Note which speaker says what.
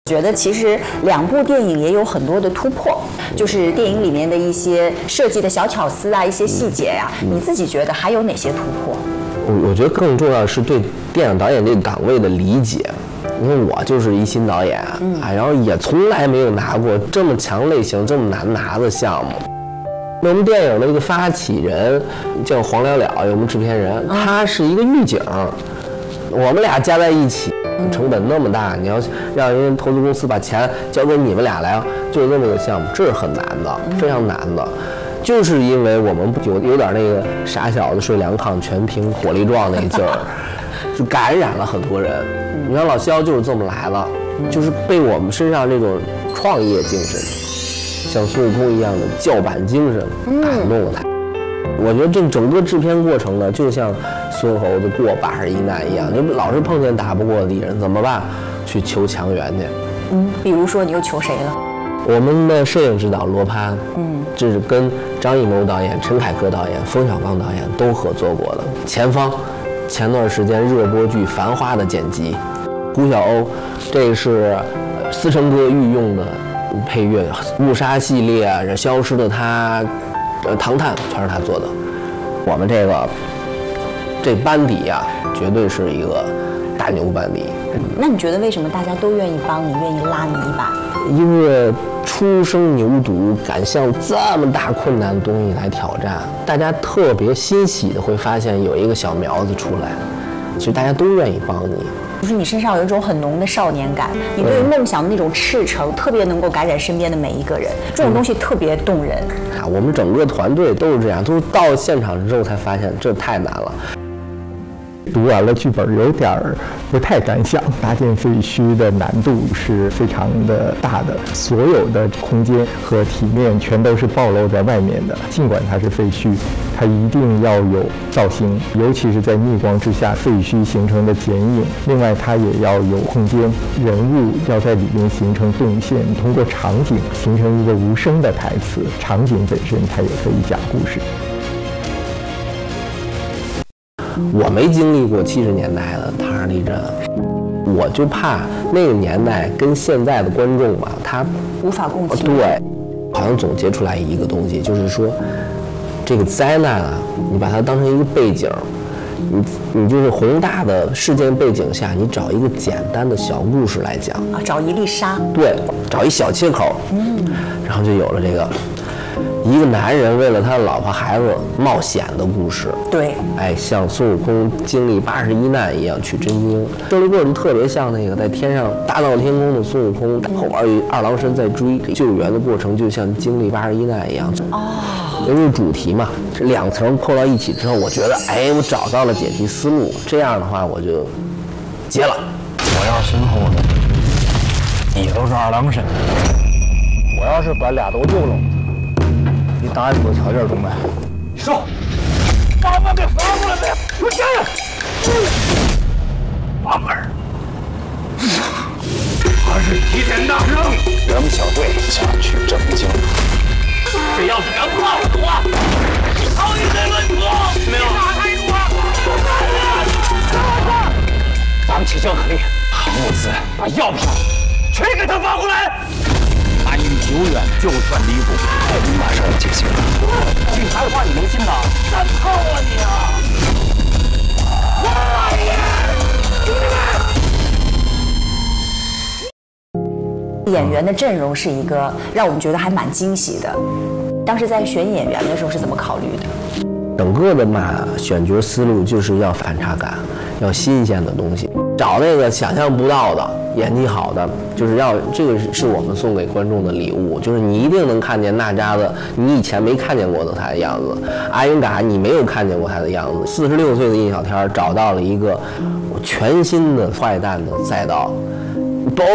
Speaker 1: 觉得其实2部电影也有很多的突破，就是电影里面的一些设计的小巧思啊，一些细节呀，你自己觉得还有哪些突破？
Speaker 2: 我觉得更重要的是对电影导演这个岗位的理解。因为我就是一新导演，然后也从来没有拿过这么强类型、这么难拿的项目。我们电影的这个发起人叫黄了了，我们制片人，他是一个狱警，我们俩加在一起。成本那么大，你要让人家投资公司把钱交给你们俩来做这么个项目，这是很难的，非常难的。就是因为我们有点那个傻小子睡凉炕全凭火力壮那劲儿，就感染了很多人。你看老肖就是这么来的，就是被我们身上这种创业精神，像孙悟空一样的叫板精神打动了他。我觉得这整个制片过程呢，就像孙猴子过81难一样，你老是碰见打不过的敌人怎么办？去求强援去。
Speaker 1: 比如说你又求谁了？
Speaker 2: 我们的摄影指导罗攀，这是跟张艺谋导演、陈凯歌导演、冯小刚导演都合作过的。前方，前段时间热播剧《繁花》的剪辑，胡晓鸥，这个是思成哥御用的配乐，误杀系列啊，消失的他。唐探全是他做的，我们这班底呀，绝对是一个大牛班底。
Speaker 1: 那你觉得为什么大家都愿意帮你，愿意拉你一把？
Speaker 2: 一个初生牛犊敢向这么大困难的东西来挑战，大家特别欣喜的会发现有一个小苗子出来，其实大家都愿意帮你。
Speaker 1: 就是你身上有一种很浓的少年感，你对梦想的那种赤诚，特别能够感染身边的每一个人，这种东西特别动人。
Speaker 2: 我们整个团队都是这样，都是到现场之后才发现这太难了。
Speaker 3: 读完了剧本，有点不太敢想。搭建废墟的难度是非常的大的，所有的空间和体面全都是暴露在外面的。尽管它是废墟，它一定要有造型，尤其是在逆光之下，废墟形成的剪影。另外，它也要有空间，人物要在里面形成动线，通过场景形成一个无声的台词。场景本身它也可以讲故事。
Speaker 2: 我没经历过70年代的唐山地震，我就怕那个年代跟现在的观众吧，他
Speaker 1: 无法共情。
Speaker 2: 对，好像总结出来一个东西，就是说，这个灾难啊，你把它当成一个背景，你就是宏大的事件背景下，你找一个简单的小故事来讲
Speaker 1: 啊，找一粒沙，
Speaker 2: 对，找一小切口，然后就有了这个。一个男人为了他的老婆孩子冒险的故事，
Speaker 1: 对，
Speaker 2: 像孙悟空经历81难一样去真经，这个过程特别像那个在天上大闹天宫的孙悟空，后边有二郎神在追，救援的过程就像经历81难一样。因为主题嘛，这2层扣到一起之后，我觉得我找到了解题思路，这样的话我就接了。
Speaker 4: 我要是孙猴子，你都是二郎神，我要是把俩都救了。你答应我条件中呗？说，把我们给发过来呗！快点！王二，他是齐天大圣，咱们小队想去正经。这要是敢怕我的话，操你这论足！没有，打开我！咱们齐心合力，物资把药品全给他发过来。安于久远，就算离谱。你马上要进行了，你还话你能信吗？真操啊你啊！
Speaker 1: 演员的阵容是一个让我们觉得还蛮惊喜的。当时在选演员的时候是怎么考虑的？
Speaker 2: 整个的选角思路就是要反差感，要新鲜的东西，找那个想象不到的演技好的，就是要这个是我们送给观众的礼物，就是你一定能看见娜扎的你以前没看见过的他的样子，阿英达你没有看见过他的样子。46岁的印小天找到了一个全新的坏蛋的赛道。